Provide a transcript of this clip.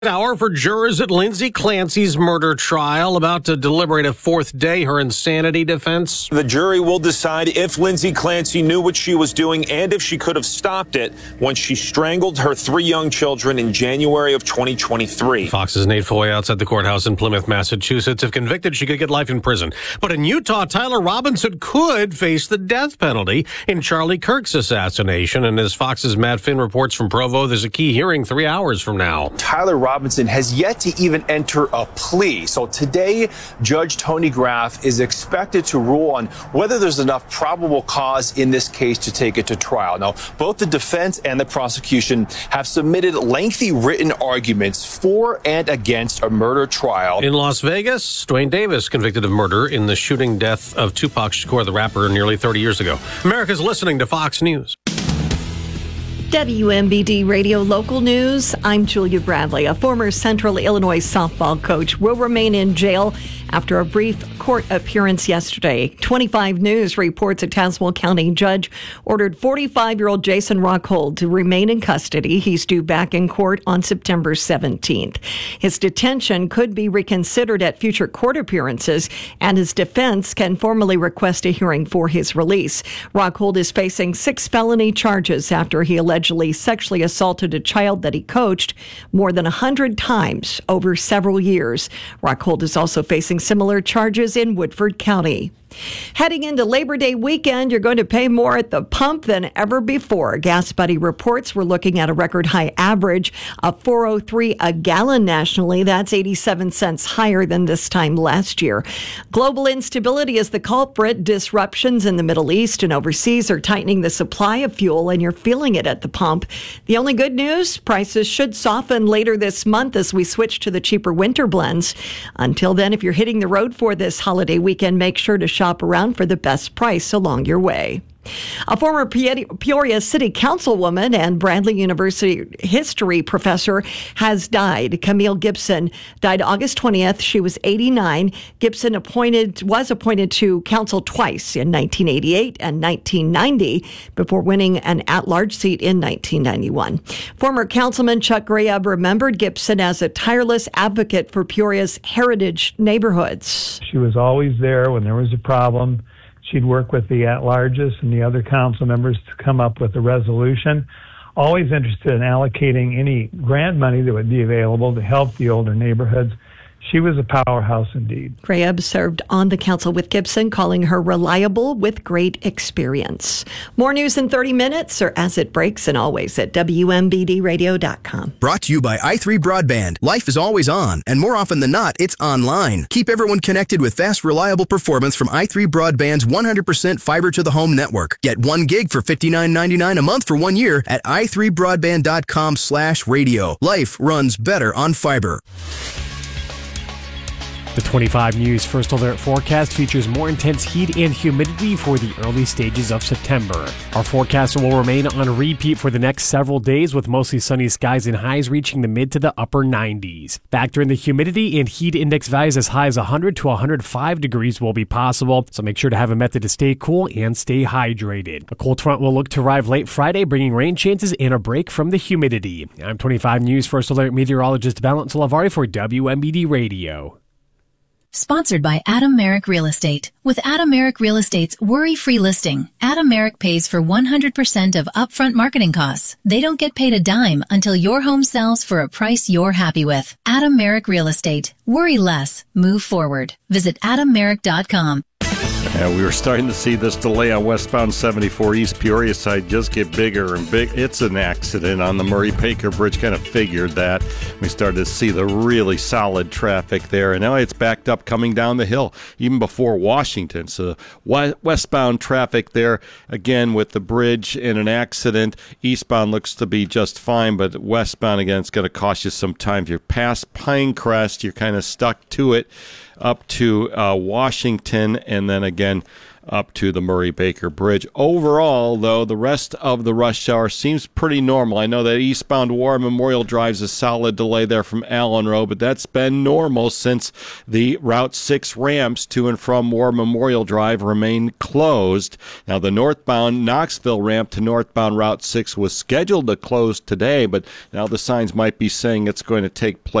Hour for jurors at Lindsay Clancy's murder trial, about to deliberate a fourth day her insanity defense. The jury will decide if Lindsay Clancy knew what she was doing and if she could have stopped it when she strangled her 3 young children in January of 2023. Fox's Nate Foy outside the courthouse in Plymouth, Massachusetts. If convicted, she could get life in prison. But in Utah, Tyler Robinson could face the death penalty in Charlie Kirk's assassination. And as Fox's Matt Finn reports from Provo, there's a key hearing 3 hours from now. Tyler Robinson has yet to even enter a plea. So today, Judge Tony Graff is expected to rule on whether there's enough probable cause in this case to take it to trial. Now, both the defense and the prosecution have submitted lengthy written arguments for and against a murder trial. In Las Vegas, Dwayne Davis convicted of murder in the shooting death of Tupac Shakur, the rapper, nearly 30 years ago. America's listening to Fox News. WMBD Radio Local News. I'm Julia Bradley. A former Central Illinois softball coach will remain in jail after a brief court appearance yesterday. 25 News reports a Tazewell County judge ordered 45-year-old Jason Rockhold to remain in custody. He's due back in court on September 17th. His detention could be reconsidered at future court appearances, and his defense can formally request a hearing for his release. Rockhold is facing 6 felony charges after he allegedly sexually assaulted a child that he coached more than 100 times over several years. Rockhold is also facing similar charges in Woodford County. Heading into Labor Day weekend, you're going to pay more at the pump than ever before. Gas Buddy reports we're looking at a record high average of $4.03 a gallon nationally. That's 87 cents higher than this time last year. Global instability is the culprit. Disruptions in the Middle East and overseas are tightening the supply of fuel, and you're feeling it at the pump. The only good news, prices should soften later this month as we switch to the cheaper winter blends. Until then, if you're hitting the road for this holiday weekend, make sure to shop around for the best price along your way. A former Peoria City Councilwoman and Bradley University history professor has died. Camille Gibson died August 20th. She was 89. Gibson was appointed to council twice in 1988 and 1990 before winning an at-large seat in 1991. Former Councilman Chuck Grayab remembered Gibson as a tireless advocate for Peoria's heritage neighborhoods. She was always there when there was a problem. She'd work with the at-larges and the other council members to come up with a resolution. Always interested in allocating any grant money that would be available to help the older neighborhoods. She was a powerhouse indeed. Grayab served on the council with Gibson, calling her reliable with great experience. More news in 30 minutes or as it breaks, and always at WMBDradio.com. Brought to you by i3 Broadband. Life is always on, and more often than not, it's online. Keep everyone connected with fast, reliable performance from i3 Broadband's 100% fiber-to-the-home network. Get 1 gig for $59.99 a month for 1 year at i3broadband.com/radio. Life runs better on fiber. The 25 News First Alert forecast features more intense heat and humidity for the early stages of September. Our forecast will remain on repeat for the next several days, with mostly sunny skies and highs reaching the mid to the upper 90s. Factor in the humidity, and heat index values as high as 100 to 105 degrees will be possible, so make sure to have a method to stay cool and stay hydrated. A cold front will look to arrive late Friday, bringing rain chances and a break from the humidity. I'm 25 News First Alert meteorologist Valent Salavari for WMBD Radio. Sponsored by Adam Merrick Real Estate. With Adam Merrick Real Estate's worry-free listing, Adam Merrick pays for 100% of upfront marketing costs. They don't get paid a dime until your home sells for a price you're happy with. Adam Merrick Real Estate. Worry less. Move forward. Visit AdamMerrick.com. Yeah, we were starting to see this delay on westbound 74 East Peoria side just get bigger and big. It's an accident on the Murray-Paker Bridge. Kind of figured that. We started to see the really solid traffic there, and now it's backed up coming down the hill, even before Washington. So westbound traffic there, again, with the bridge in an accident. Eastbound looks to be just fine, but westbound, again, it's going to cost you some time. If you're past Pinecrest, you're kind of stuck to it up to Washington, and then again up to the Murray-Baker Bridge. Overall, though, the rest of the rush hour seems pretty normal. I know that eastbound War Memorial drives a solid delay there from Allen Road, but that's been normal since the Route 6 ramps to and from War Memorial Drive remain closed. Now, the northbound Knoxville ramp to northbound Route 6 was scheduled to close today, but now the signs might be saying it's going to take place